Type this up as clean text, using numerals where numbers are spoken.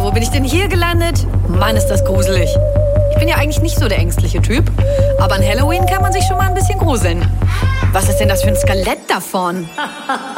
wo bin ich denn hier gelandet? Mann, ist das gruselig. Ich bin ja eigentlich nicht so der ängstliche Typ, aber an Halloween kann man sich schon mal ein bisschen gruseln. Was ist denn das für ein Skelett da vorn?